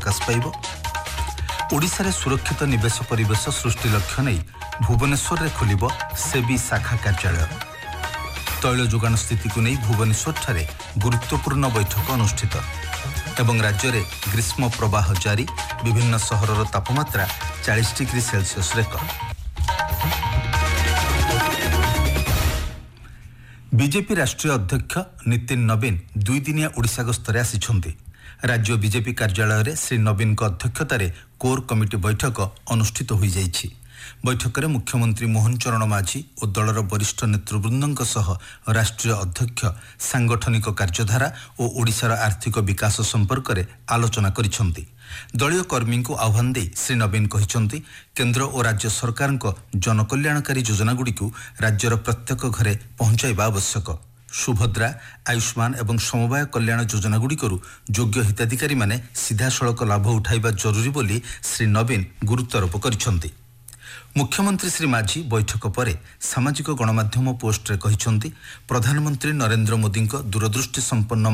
प्रकाश पाइब। ओडिशा सुरक्षित निवेश परिवेश सृष्टि लक्ष्य नहीं भुवनेश्वर में खोलिब सेबी शाखा कार्यालय। तैल जोगाण स्थिति को नहीं भुवनेश्वर ठारे गुरुत्वपूर्ण बैठक अनुष्ठित। एवं राज्य में ग्रीष्म प्रवाह जारी, विभिन्न सहरर तापमात्रा 40 डिग्री सेल्सियस रेकर्ड। बीजेपी राष्ट्रीय अध्यक्ष नितिन नवीन 2 दिनिया ओडिशा गस्तरे आसिछन्ति। राज्य बीजेपी कार्यालय में श्री नवीन अध्यक्षतार कोर कमिटी बैठक अनुष्ठित हो जाइछि। बैठक में मुख्यमंत्री मोहन चरण माझी और दलर वरिष्ठ नेतृवृंद सह राष्ट्रीय अध्यक्ष सांगठनिक कार्यधारा और ओडिशार आर्थिक विकास संपर्क में आलोचना करिसेंति। दलीय कर्मी को आह्वान दे श्री नवीन कहिसेंति केंद्र और राज्य सरकार जनकल्याणकारी योजनागुड़ी राज्यर प्रत्येक घरे पहुंचाइबा आवश्यक। सुभद्रा, आयुष्मान एवं समवाय कल्याण योजनागुड़ी योग्य हिताधिकारी माने सीधासलख लाभ उठाइबा जरूरी बोली श्री नवीन गुरुत्वारोप करिसेंति। मुख्यमंत्री श्री माझी बैठक पर सामाजिक गणमाध्यम पोस्ट रे कहिसेंति प्रधानमंत्री नरेंद्र मोदी दूरदृष्टि संपन्न